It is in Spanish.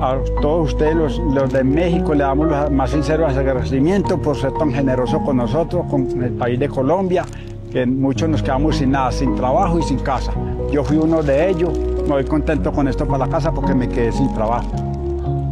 a todos ustedes, los de México, le damos los más sinceros agradecimientos por ser tan generosos con nosotros, con el país de Colombia, que muchos nos quedamos sin nada, sin trabajo y sin casa. Yo fui uno de ellos, me voy contento con esto para la casa porque me quedé sin trabajo.